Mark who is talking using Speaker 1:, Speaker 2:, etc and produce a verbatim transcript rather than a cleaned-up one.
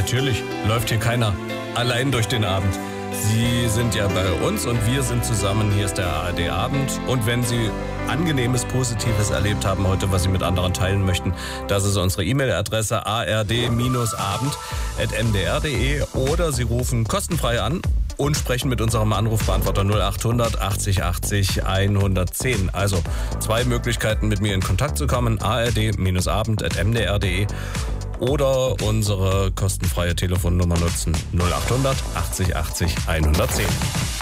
Speaker 1: natürlich läuft hier keiner allein durch den Abend. Sie sind ja bei uns und wir sind zusammen. Hier ist der A R D-Abend. Und wenn Sie Angenehmes, Positives erlebt haben heute, was Sie mit anderen teilen möchten, das ist unsere E-Mail-Adresse a r d abend at m d r punkt d e oder Sie rufen kostenfrei an und sprechen mit unserem Anrufbeantworter null acht hundert achtzig achtzig hundertzehn. Also zwei Möglichkeiten, mit mir in Kontakt zu kommen. a r d abend at m d r punkt d e oder unsere kostenfreie Telefonnummer nutzen null acht hundert achtzig achtzig hundertzehn.